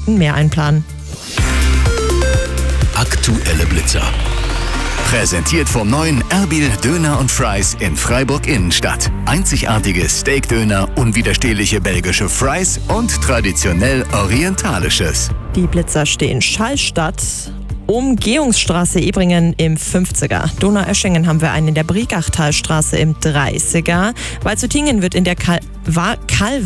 Minuten mehr einplanen. Aktuelle Blitzer. Präsentiert vom neuen Erbil Döner und Fries in Freiburg Innenstadt. Einzigartige Steakdöner, unwiderstehliche belgische Fries und traditionell orientalisches. Die Blitzer stehen Schallstadt, Umgehungsstraße Ebringen im 50er. Donaueschingen haben wir einen in der Briegachtalstraße im 30er. Waldshutingen wird in der